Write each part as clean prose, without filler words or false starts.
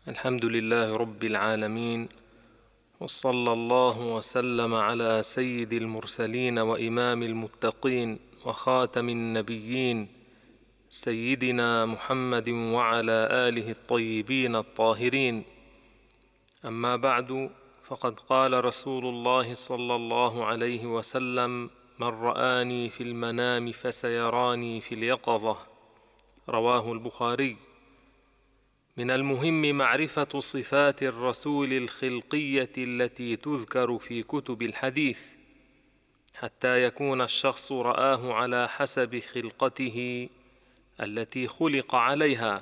الحمد لله رب العالمين، وصلى الله وسلم على سيد المرسلين وإمام المتقين وخاتم النبيين سيدنا محمد وعلى آله الطيبين الطاهرين. أما بعد، فقد قال رسول الله صلى الله عليه وسلم: من رآني في المنام فسيراني في اليقظة. رواه البخاري. من المهم معرفة صفات الرسول الخلقية التي تذكر في كتب الحديث، حتى يكون الشخص رآه على حسب خلقته التي خلق عليها،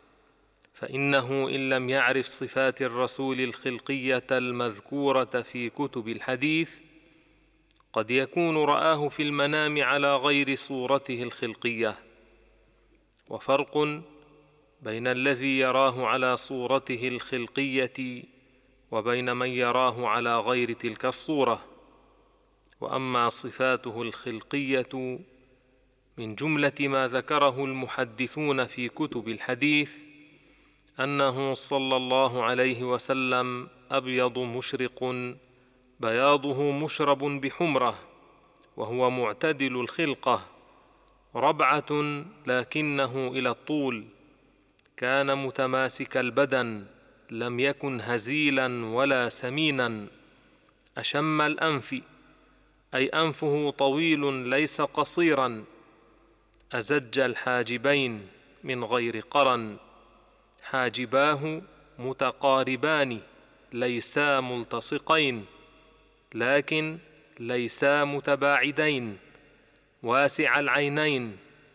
فإنه إن لم يعرف صفات الرسول الخلقية المذكورة في كتب الحديث قد يكون رآه في المنام على غير صورته الخلقية. وفرق بين الذي يراه على صورته الخلقية وبين من يراه على غير تلك الصورة. وأما صفاته الخلقية من جملة ما ذكره المحدثون في كتب الحديث أنه صلى الله عليه وسلم أبيض مشرق بياضه مشرب بحمرة، وهو معتدل الخلقة، ربعة لكنه إلى الطول، كان متماسك البدن، لم يكن هزيلا ولا سمينا، أشم الأنف أي أنفه طويل ليس قصيرا، أزج الحاجبين من غير قرن، حاجباه متقاربان ليسا ملتصقين لكن ليسا متباعدين، واسع العينين.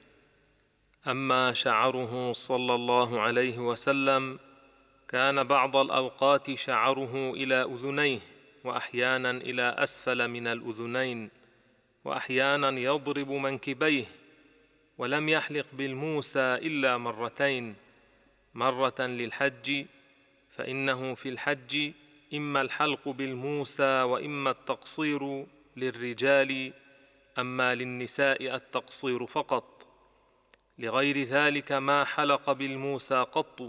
أما شعره صلى الله عليه وسلم كان بعض الأوقات شعره إلى أذنيه، وأحيانا إلى أسفل من الأذنين، وأحيانا يضرب منكبيه، ولم يحلق بالموسى إلا مرتين، مرة للحج، فإنه في الحج إما الحلق بالموسى وإما التقصير للرجال، أما للنساء التقصير فقط. لغير ذلك ما حلق بالموسى قط،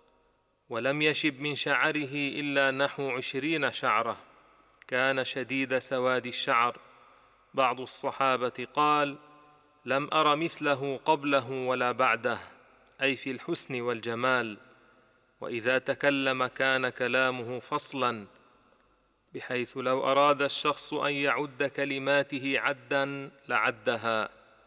ولم يشب من شعره إلا نحو 20 شعرة، كان شديد سواد الشعر. بعض الصحابة قال: لم أر مثله قبله ولا بعده، أي في الحسن والجمال. وإذا تكلم كان كلامه فصلا، بحيث لو أراد الشخص أن يعد كلماته عدا لعدها،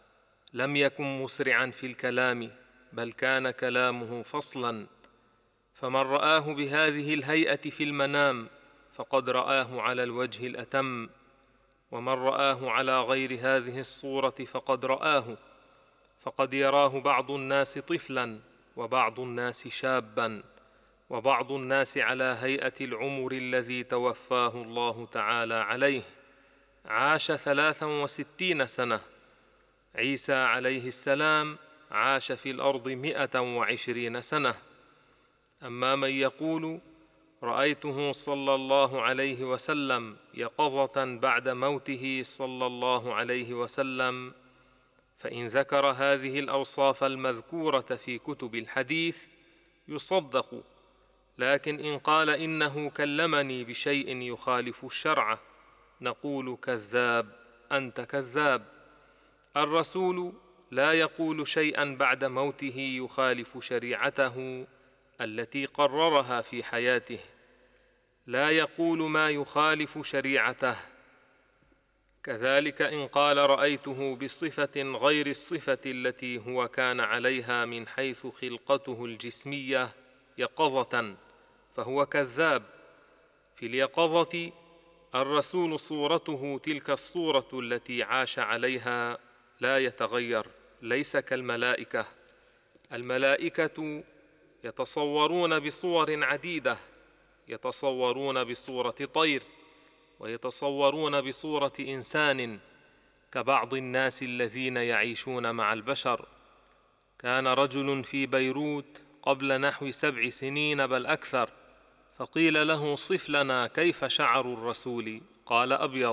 لم يكن مسرعا في الكلام، بل كان كلامه فصلا. فمن رآه بهذه الهيئة في المنام فقد رآه على الوجه الأتم، ومن رآه على غير هذه الصورة فقد رآه. فقد يراه بعض الناس طفلا، وبعض الناس شابا، وبعض الناس على هيئة العمر الذي توفاه الله تعالى عليه، عاش 63 سنة. عيسى عليه السلام عاش في الأرض 120 سنة. أما من يقول: رأيته صلى الله عليه وسلم يقظة بعد موته صلى الله عليه وسلم، فإن ذكر هذه الأوصاف المذكورة في كتب الحديث يصدق، لكن إن قال إنه كلمني بشيء يخالف الشرع نقول: كذاب، أنت كذاب. الرسول لا يقول شيئا بعد موته يخالف شريعته التي قررها في حياته، لا يقول ما يخالف شريعته. كذلك إن قال: رأيته بصفة غير الصفة التي هو كان عليها من حيث خلقته الجسمية يقظة، فهو كذاب. في اليقظة الرسول صورته تلك الصورة التي عاش عليها، لا يتغير، ليس كالملائكة. الملائكة يتصورون بصور عديدة، يتصورون بصورة طير، ويتصورون بصورة إنسان، كبعض الناس الذين يعيشون مع البشر. كان رجل في بيروت قبل نحو 7 سنين بل أكثر، فقيل له: صف لنا كيف شعر الرسول؟ قال: أبيض.